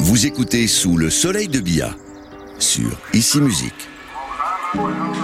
Vous écoutez Sous le soleil de Bia sur Ici Musique.